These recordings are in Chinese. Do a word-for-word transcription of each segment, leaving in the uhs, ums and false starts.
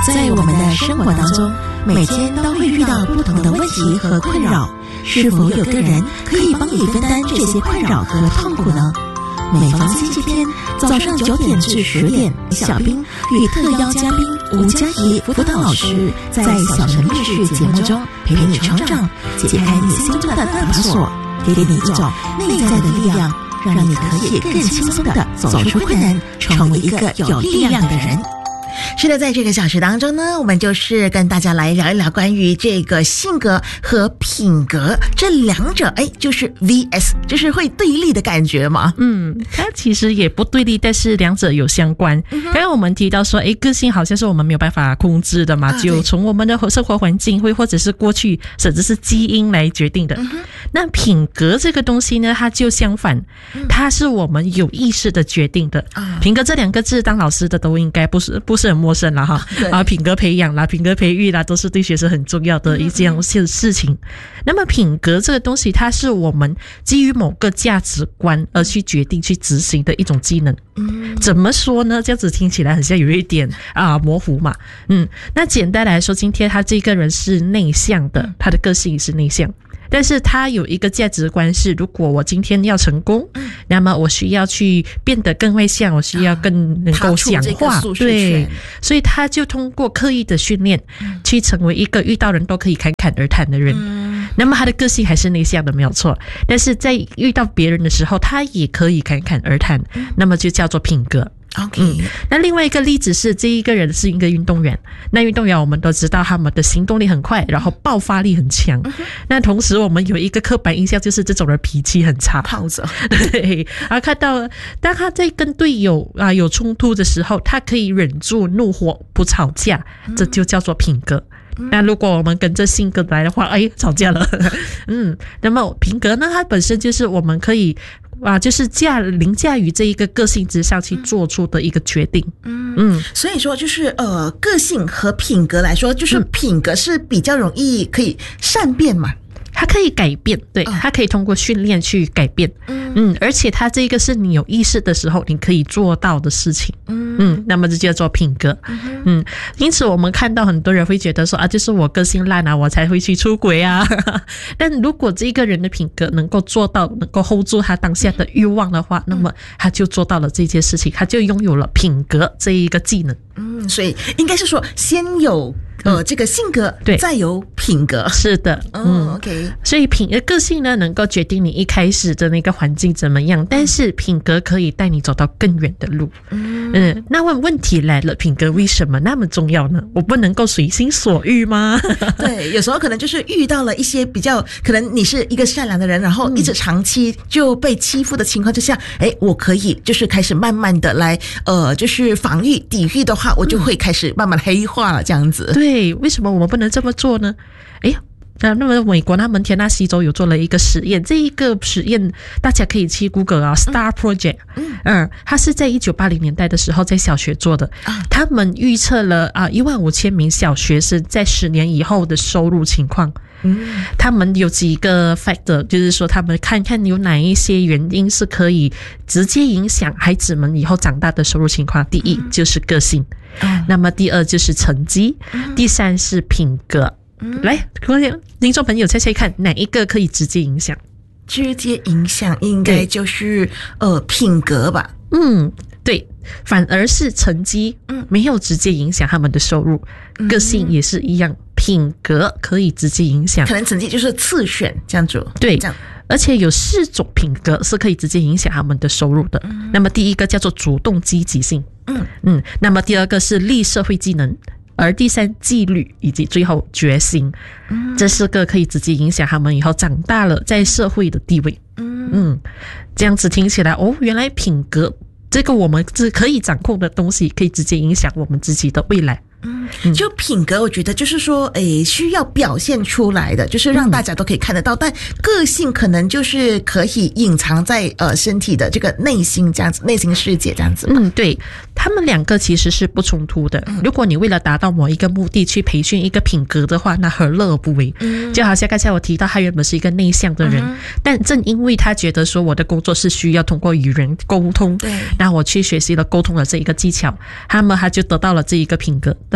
在我们的生活当中，每天都会遇到不同的问题和困扰，是否有个人可以帮你分担这些困扰和痛苦呢？每逢星期天早上九点至十点，小兵与特邀嘉宾吴佳怡辅导老师在小城故事节目中陪你成长，解开你心中的那把锁，给你一种内在的力量，让你可以更轻松地走出困难，成为一个有力量的人。是的，在这个小时当中呢，我们就是跟大家来聊一聊关于这个性格和品格这两者，哎，就是 V S， 就是会对立的感觉嘛。 嗯，它其实也不对立，但是两者有相关。嗯、刚刚我们提到说，哎，个性好像是我们没有办法控制的嘛，啊、就从我们的生活环境会或者是过去甚至是基因来决定的。嗯、那品格这个东西呢，它就相反，它是我们有意识的决定的。嗯、品格这两个字，当老师的都应该不是不是很陌生了哈，啊，品格培养啦，品格培育啦，都是对学生很重要的一件事情。嗯、那么品格这个东西，它是我们基于某个价值观而去决定去执行的一种技能。嗯，怎么说呢？这样子听起来很像有一点啊模糊嘛。嗯，那简单来说，今天他这个人是内向的，他的个性是内向。但是他有一个价值观是，如果我今天要成功，嗯、那么我需要去变得更外向，我需要更能够讲话，对，所以他就通过刻意的训练，嗯、去成为一个遇到人都可以侃侃而谈的人。嗯、那么他的个性还是内向的，没有错，但是在遇到别人的时候，他也可以侃侃而谈，嗯、那么就叫做品格。 OK， 嗯，那另外一个例子是，这一个人是一个运动员。那运动员我们都知道，他们的行动力很快，然后爆发力很强。嗯、那同时，我们有一个刻板印象，就是这种人脾气很差， 泡着。 对，然后看到当他在跟队友啊有冲突的时候，他可以忍住怒火不吵架，这就叫做品格。嗯、那如果我们跟着性格来的话，哎，吵架了。嗯，那么品格呢，它本身就是我们可以。啊，就是驾凌驾于这一个个性之上去做出的一个决定。 嗯嗯，所以说就是呃，个性和品格来说，就是品格是比较容易可以善变嘛。 它可以改变，对，它可以通过训练去改变。嗯嗯，而且它这个是你有意识的时候你可以做到的事情。嗯嗯，那么这叫做品格。嗯, 嗯，因此我们看到很多人会觉得说啊，就是我个性烂啊，我才会去出轨啊。但如果这个人的品格能够做到，能够 hold 住他当下的欲望的话，那么他就做到了这件事情，他就拥有了品格这一个技能。 嗯，所以应该是说先有呃这个性格，对，再有品格。 是的， 嗯 ，OK。 所以品个性呢，能够决定你一开始的那个环境怎么样，但是品格可以带你走到更远的路。嗯，嗯那问问题来了，品格为什么那么重要呢？我不能够随心所欲吗？ 对，有时候可能就是遇到了一些比较，可能你是一个善良的人，然后一直长期就被欺负的情况之下，哎、嗯，我可以就是开始慢慢的来，呃，就是防御、抵御的话，我就会开始慢慢黑化了，这样子。 对，为什么我们不能这么做呢？哎。那那么美国他们田纳西州有做了一个实验，这一个实验大家可以去 Google 啊 Star Project。嗯, 嗯它是在一九八零年代的时候在小学做的。啊、他们预测了啊一万五千名小学生在十年以后的收入情况。嗯，他们有几个 factor， 就是说他们看看有哪一些原因是可以直接影响孩子们以后长大的收入情况。第一就是个性，嗯、那么第二就是成绩，嗯、第三是品格。嗯、来，各位听众朋友猜猜看，哪一个可以直接影响？ 直接影响应该就是呃品格吧。 嗯，对，反而是成绩没有直接影响他们的收入，嗯、个性也是一样，品格可以直接影响。 可能成绩就是次选这样子。 对， 这样。 而且有四种品格是可以直接影响他们的收入的。嗯、那么第一个叫做主动积极性。嗯嗯，那么第二个是立社会技能。而第三，纪律，以及最后决心，嗯、这四个可以直接影响他们以后长大了在社会的地位。嗯嗯，这样子听起来，哦，原来品格这个我们是可以掌控的东西，可以直接影响我们自己的未来。 嗯，就品格我觉得就是说诶需要表现出来的，就是让大家都可以看得到，嗯、但个性可能就是可以隐藏在呃身体的这个内心这样子，内心世界这样子。 嗯，对，他们两个其实是不冲突的。嗯、如果你为了达到某一个目的去培训一个品格的话，那何乐而不为？嗯，就好像刚才我提到他原本是一个内向的人，嗯、但正因为他觉得说我的工作是需要通过与人沟通，对，那我去学习了沟通的这一个技巧，那么他就得到了这一个品格。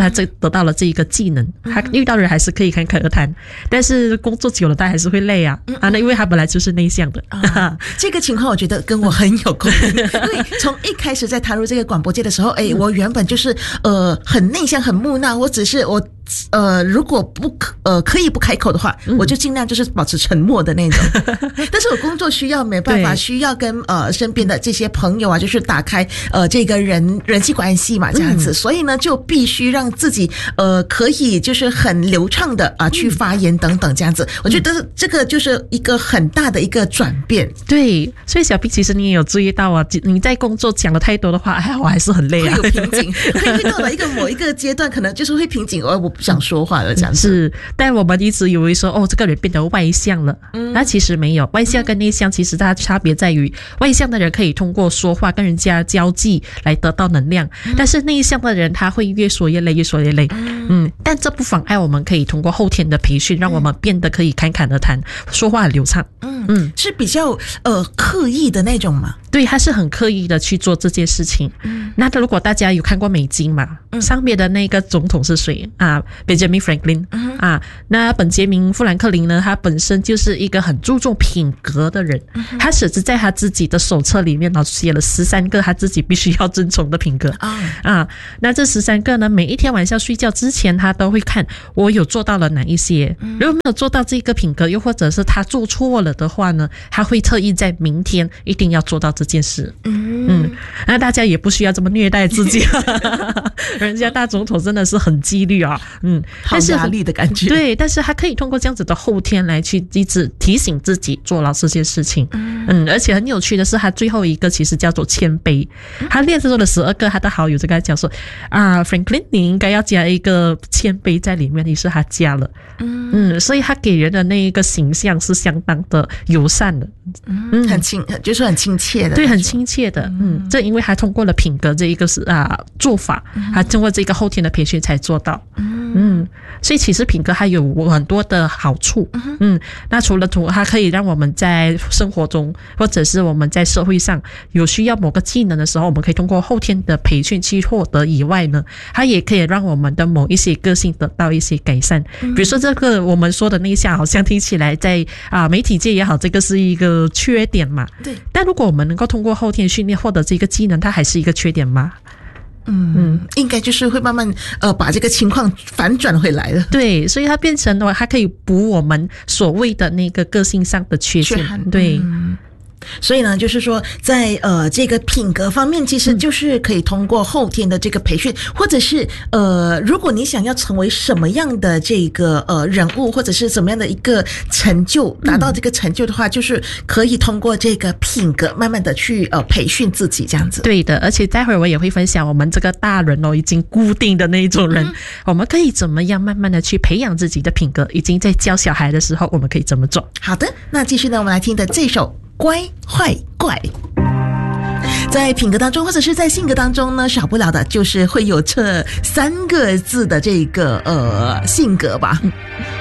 他这得到了这一个技能，他遇到人还是可以侃侃而谈，但是工作久了他还是会累啊啊，那因为他本来就是内向的啊。这个情况我觉得跟我很有共鸣，因为从一开始在踏入这个广播界的时候，哎，我原本就是呃很内向很木讷，我只是我呃如果不呃可以不开口的话，我就尽量就是保持沉默的那种。但是我工作需要没办法，需要跟呃身边的这些朋友啊，就是打开呃这个人人际关系嘛，这样子，嗯、所以呢就必须让自己呃可以就是很流畅的啊去发言等等这样子。我觉得这个就是一个很大的一个转变。 对，所以小碧其实你也有注意到啊，你在工作讲了太多的话，哎，我还是很累啊， 会有瓶颈，会会到了一个某一个阶段，可能就是会瓶颈，哦，我不想说话了这样子。 是，但我们一直以为说哦，这个人变得外向了，嗯，那其实没有，外向跟内向其实它差别在于，外向的人可以通过说话跟人家交际来得到能量，嗯、但是内向的人他会越说越累，越说越累，嗯，嗯但这不妨碍我们可以通过后天的培训，让我们变得可以侃侃而谈，说话很流畅， 嗯嗯，是比较呃刻意的那种吗？ 对，他是很刻意的去做这件事情。嗯，那如果大家有看过美金嘛，嗯、上面的那个总统是谁啊 ？Benjamin Franklin、嗯、啊，那本杰明·富兰克林呢，他本身就是一个很注重品格的人，嗯、他甚至在他自己的手册里面呢写了十三个他自己必须要遵从的品格啊、哦、啊。那这十三个呢，每一天晚上睡觉之前，他都会看我有做到了哪一些，嗯、如果没有做到这个品格，又或者是他做错了的话呢，他会特意在明天一定要做到这件事。嗯嗯，那大家也不需要这么虐待自己，人家大总统真的是很纪律啊，嗯， 好压力的感觉。 对，但是他可以通过这样子的后天来去一直提醒自己做到这件事情。嗯嗯，而且很有趣的是，他最后一个其实叫做谦卑。他列出了十二个他的好友就跟他讲说啊 ，Franklin， 你应该要加一个谦卑在里面，于是他加了。嗯嗯，所以他给人的那一个形象是相当的友善的， 嗯，很亲，就是很亲切的， 对，很亲切的。嗯，这因为他通过了品格这一个是啊做法，他通过这个后天的培训才做到。嗯嗯，所以其实品格还有很多的好处。嗯，那除了从它可以让我们在生活中或者是我们在社会上有需要某个技能的时候，我们可以通过后天的培训去获得以外呢，它也可以让我们的某一些个性得到一些改善。比如说这个我们说的内向，好像听起来在啊媒体界也好，这个是一个缺点嘛。对。但如果我们能够通过后天训练获得这个技能，它还是一个缺点吗？ 嗯嗯，应该就是会慢慢呃把这个情况反转回来了。 对，所以它变成的话，它可以补我们所谓的那个个性上的缺陷。对。嗯， 所以呢，就是说在呃这个品格方面，其实就是可以通过后天的这个培训，或者是呃如果你想要成为什么样的这个呃人物，或者是什么样的一个成就，达到这个成就的话，嗯、就是可以通过这个品格慢慢的去呃培训自己这样子。 对的，而且待会儿我也会分享我们这个大人哦已经固定的那一种人，嗯、我们可以怎么样慢慢的去培养自己的品格，已经在教小孩的时候我们可以怎么做。 好的，那继续呢，我们来听的这首乖坏怪。在品格当中或者是在性格当中呢，少不了的就是会有这三个字的这个呃性格吧。